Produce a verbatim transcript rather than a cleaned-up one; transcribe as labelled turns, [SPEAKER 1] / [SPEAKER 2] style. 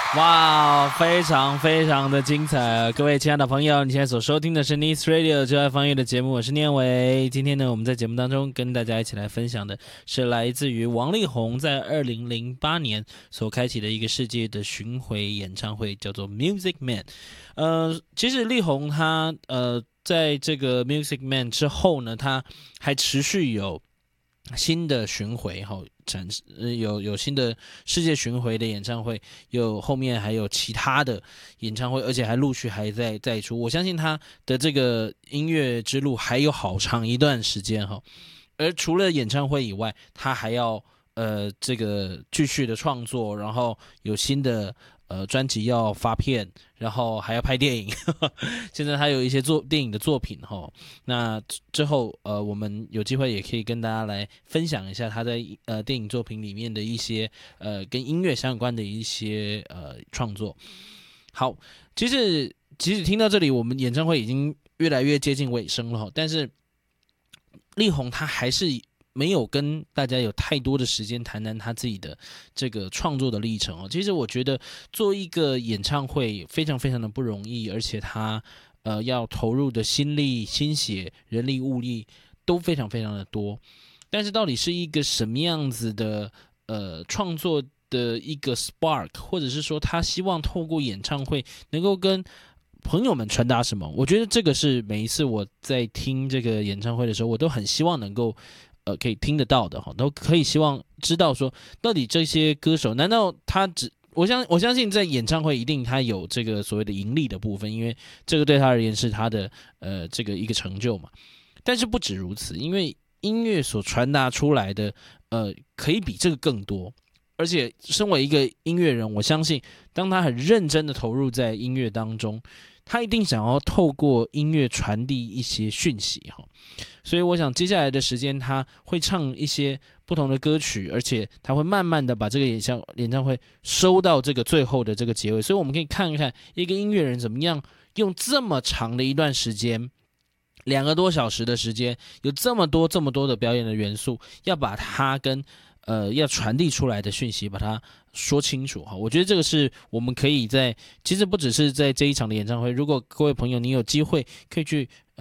[SPEAKER 1] 哇，非常非常的精彩！各位亲爱的朋友，你现在所收听的是 Nice Radio 最爱方乐的节目，我是念伟。今天呢，我们在节目当中跟大家一起来分享的是来自于王力宏在二零零八年所开启的一个世界的巡回演唱会，叫做 Music Man。呃，其实力宏他呃在这个 Music Man 之后呢，他还持续有新的巡回哈，展呃有有新的世界巡回的演唱会，有后面还有其他的演唱会，而且还陆续还在在出。我相信他的这个音乐之路还有好长一段时间哈。而除了演唱会以外，他还要呃这个继续的创作，然后有新的呃专辑要发片，然后还要拍电影。现在他有一些做电影的作品哈。那之后呃我们有机会也可以跟大家来分享一下他在呃电影作品里面的一些呃跟音乐相关的一些呃创作。好，其实其实听到这里，我们演唱会已经越来越接近尾声了，但是力宏他还是没有跟大家有太多的时间谈谈他自己的这个创作的历程哦。其实我觉得做一个演唱会非常非常的不容易，而且他呃要投入的心力、心血、人力、物力都非常非常的多。但是到底是一个什么样子的呃创作的一个 spark， 或者是说他希望透过演唱会能够跟朋友们传达什么？我觉得这个是每一次我在听这个演唱会的时候，我都很希望能够，呃，可以听得到的哈，都可以希望知道说，到底这些歌手，难道他只我相我相信在演唱会一定他有这个所谓的盈利的部分，因为这个对他而言是他的呃这个一个成就嘛。但是不止如此，因为音乐所传达出来的，呃，可以比这个更多。而且，身为一个音乐人，我相信，当他很认真的投入在音乐当中，他一定想要透过音乐传递一些讯息哈。所以，我想接下来的时间，他会唱一些不同的歌曲，而且他会慢慢的把这个演唱演唱会收到这个最后的这个结尾。所以，我们可以看一看一个音乐人怎么样用这么长的一段时间。两个多小时的时间，有这么多这么多的表演的元素，要把它跟呃要传递出来的讯息把它说清楚哈。我觉得这个是我们可以在其实不只是在这一场的演唱会，如果各位朋友你有机会可以去